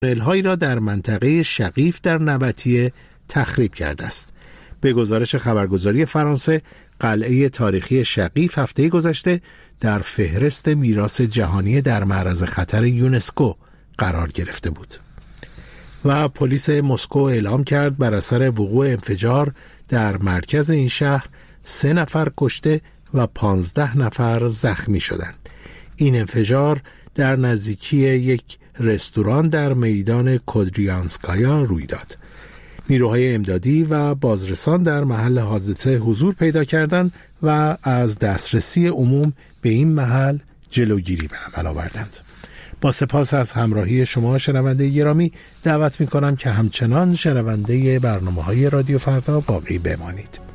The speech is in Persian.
تونل‌هایی را در منطقه شقیف در نبطیه تخریب کرده است. به گزارش خبرگزاری فرانسه، قلعه تاریخی شقیف هفته گذشته در فهرست میراث جهانی در معرض خطر یونسکو قرار گرفته بود. و پلیس مسکو اعلام کرد بر اثر وقوع انفجار در مرکز این شهر 3 نفر کشته و 15 نفر زخمی شدند. این انفجار در نزدیکی یک رستوران در میدان کودریانسکایا روی داد. نیروهای امدادی و بازرسان در محل حادثه حضور پیدا کردند و از دسترسی عموم به این محل جلوگیری به عمل آوردند. با سپاس از همراهی شما شنونده گرامی، دعوت می‌کنم که همچنان شنونده برنامه‌های رادیو فردا باقی بمانید.